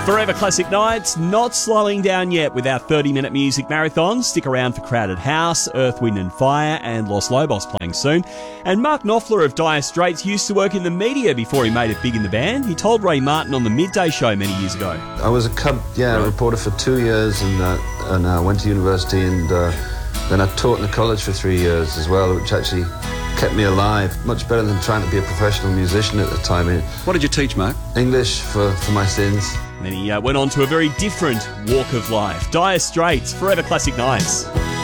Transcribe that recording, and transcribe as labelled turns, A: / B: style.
A: Forever Classic Nights, not slowing down yet with our 30-minute music marathon. Stick around for Crowded House, Earth, Wind and Fire and Los Lobos playing soon. And Mark Knopfler of Dire Straits used to work in the media before he made it big in the band. He told Ray Martin on the Midday Show many years ago.
B: I was a Cub reporter for 2 years and I went to university and then I taught in a college for 3 years as well, which actually kept me alive. Much better than trying to be a professional musician at the time.
C: What did you teach, Mark?
B: English for my sins.
A: Then he went on to a very different walk of life. Dire Straits, Forever Classic Nights.